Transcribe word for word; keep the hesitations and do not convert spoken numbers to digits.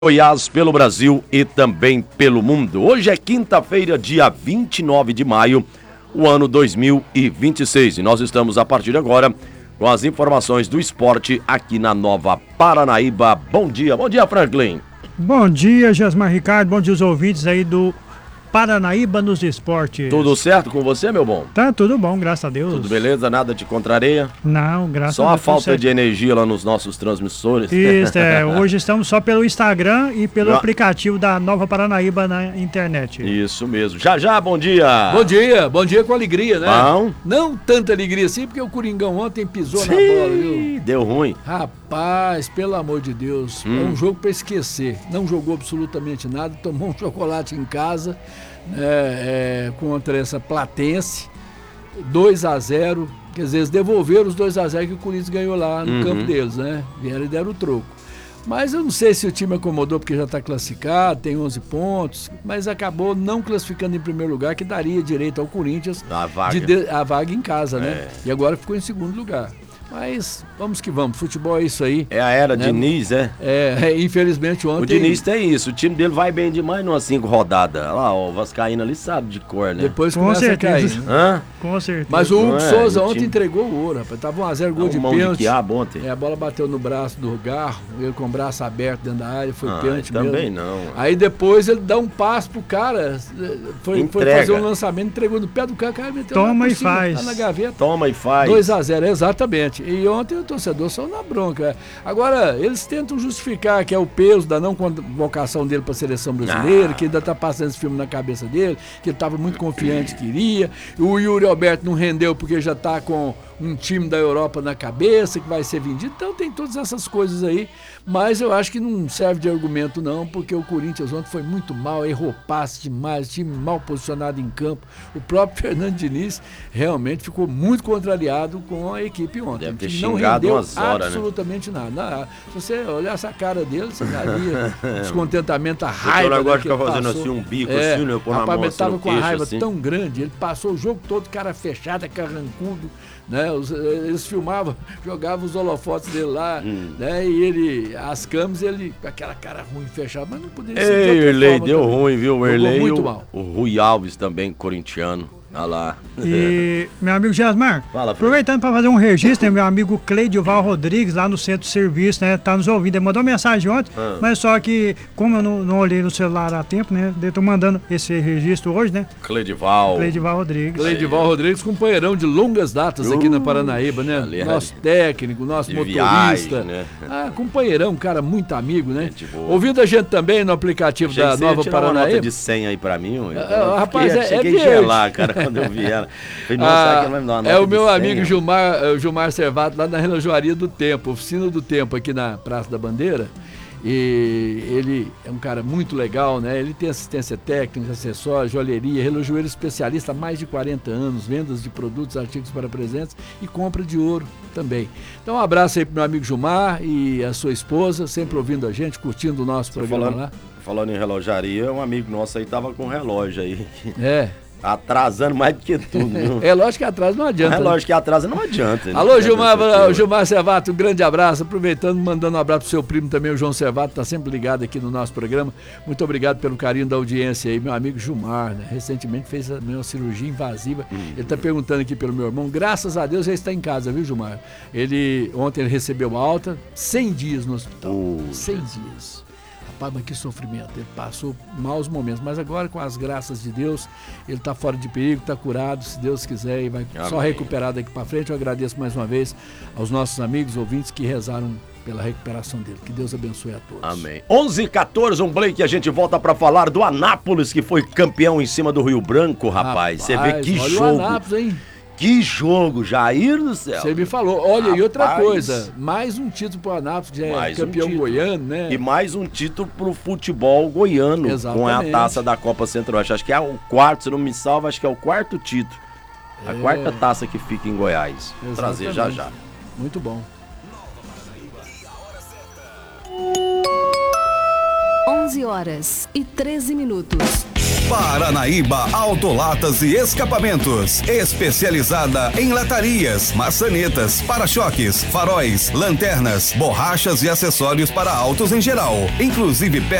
Goiás, pelo Brasil e também pelo mundo. Hoje é quinta-feira, dia vinte e nove de maio, o ano dois mil e vinte e seis. E nós estamos a partir de agora com as informações do esporte aqui na Nova Paranaíba. Bom dia, bom dia, Franklin. Bom dia, Jasmar Ricardo, bom dia os ouvintes aí do Paranaíba nos Esportes. Tudo certo com você, meu bom? Tá tudo bom, graças a Deus. Tudo beleza, nada te contraria? Não, graças só a Deus. Só a falta de energia lá nos nossos transmissores. Isso, é, hoje estamos só pelo Instagram e pelo Não. aplicativo da Nova Paranaíba na internet. Isso mesmo. Já já, bom dia. Bom dia, bom dia com alegria, né? Bom. Não tanta alegria assim, porque o Coringão ontem pisou Sim, na bola, viu? Deu ruim. Rapaz, pelo amor de Deus, hum. é um jogo pra esquecer. Não jogou absolutamente nada, tomou um chocolate em casa. É, é, contra essa Platense, dois a zero, quer dizer, eles devolveram os dois a zero que o Corinthians ganhou lá no uhum. campo deles, né? Vieram e deram o troco. Mas eu não sei se o time acomodou porque já está classificado, tem onze pontos, mas acabou não classificando em primeiro lugar, que daria direito ao Corinthians a vaga, de de, a vaga em casa, né? É. E agora ficou em segundo lugar. Mas vamos que vamos, futebol é isso aí. É a era né? Diniz, é? É, infelizmente ontem... O Diniz tem isso, o time dele vai bem demais numa cinco rodadas. Olha lá, ó, o Vascaíno ali sabe de cor, né? Depois Com começa certeza. a cair. Né? Hã? Com certeza. Mas o Hugo é, Souza o ontem time... entregou o ouro, rapaz. Tava um a zero gol é, de mão pênalti. De quiabo ontem. É, a bola bateu no braço do Garro, ele com o braço aberto dentro da área, foi ah, pênalti também mesmo. não. Aí depois ele dá um passo pro cara, foi, foi fazer um lançamento, entregou no pé do cara, o cara meteu Toma lá e cima, faz. Lá na gaveta. Toma e faz. dois a zero, exatamente. E ontem o torcedor saiu na bronca. Agora, eles tentam justificar que é o peso da não convocação dele para a seleção brasileira, ah. que ainda está passando esse filme na cabeça dele, que ele estava muito confiante que iria. O Yuri Alberto não rendeu porque já está com um time da Europa na cabeça, que vai ser vendido. Então tem todas essas coisas aí, mas eu acho que não serve de argumento não, porque o Corinthians ontem foi muito mal, errou passe demais, time mal posicionado em campo. O próprio Fernando Diniz realmente ficou muito contrariado com a equipe ontem. Deve ter não xingado rendeu umas horas, absolutamente né? nada. Se você olhar essa cara dele, você daria descontentamento, a raiva. O agora né, fica fazendo assim um bico, é, assim, né? Pôr na mão, ele assim, tava no com a queixo, raiva assim. tão grande, ele passou o jogo todo, cara fechado, carrancudo, né? Os, eles filmavam, jogavam os holofotes dele lá, hum. né? E ele, as câmeras, ele, com aquela cara ruim, fechada, mas não poderia ser. Ei, o Erlei deu também. ruim, viu? O Erlei muito o, mal. o Rui Alves também, corintiano. Olha lá. E meu amigo Jasmar, Fala, aproveitando para fazer um registro, né, meu amigo Cleidival Rodrigues, lá no centro de serviço, né, tá nos ouvindo, ele mandou mensagem ontem, ah. mas só que, como eu não, não olhei no celular há tempo, né, eu tô mandando esse registro hoje, né. Cleidival. Cleidival Rodrigues. Cleidival Rodrigues, companheirão de longas datas uh, aqui na Paranaíba, né, nosso técnico, nosso motorista, viagem, né? Ah, companheirão, cara muito amigo, né, ouvindo a gente também no aplicativo Achei da Nova Paranaíba. Uma nota de cem aí pra mim, eu, ah, rapaz, fiquei, é, cheguei é gelar, cara. Quando eu vi ela, falei, nossa, ah, vai me dar uma é o meu cem, amigo Gilmar, Gilmar Servato, lá na Relojoaria do Tempo, Oficina do Tempo, aqui na Praça da Bandeira. E ele é um cara muito legal, né? Ele tem assistência técnica, acessório, joalheria, relojoeiro especialista há mais de quarenta anos, vendas de produtos, artigos para presentes e compra de ouro também. Então um abraço aí pro meu amigo Gilmar e a sua esposa, sempre ouvindo a gente, curtindo o nosso programa falando, lá. Falando em relojaria, um amigo nosso aí tava com um relógio aí. É. Atrasando mais do que tudo, viu? É lógico que atrasa não adianta. É né? lógico que atrasa não adianta. Alô, Gilmar, Gilmar Servato, um grande abraço. Aproveitando, mandando um abraço pro seu primo também, o João Servato, tá sempre ligado aqui no nosso programa. Muito obrigado pelo carinho da audiência aí. Meu amigo Gilmar, né? Recentemente fez a minha cirurgia invasiva. Hum. Ele tá perguntando aqui pelo meu irmão. Graças a Deus já está em casa, viu, Gilmar? Ele, ontem ele recebeu alta, cem dias no hospital. Oh, cem dias. Rapaz, mas que sofrimento, ele passou maus momentos, mas agora com as graças de Deus, ele está fora de perigo, está curado, se Deus quiser, e vai Amém. Só recuperar daqui para frente. Eu agradeço mais uma vez aos nossos amigos ouvintes que rezaram pela recuperação dele, que Deus abençoe a todos. Amém. onze e quatorze, um break, a gente volta para falar do Anápolis, que foi campeão em cima do Rio Branco, rapaz, você vê que olha jogo. O Anápolis, hein? Que jogo, Jair do céu. Você me falou. Olha, rapaz, e outra coisa, mais um título pro Anápolis, que é campeão um goiano, né? E mais um título pro futebol goiano. Exatamente. Com a taça da Copa Centro-Oeste. Acho que é o quarto, se não me salva, acho que é o quarto título. A é... quarta taça que fica em Goiás. Vou trazer já já. Muito bom. onze horas e treze minutos. Paranaíba Autolatas e Escapamentos, especializada em latarias, maçanetas, para-choques, faróis, lanternas, borrachas e acessórios para autos em geral, inclusive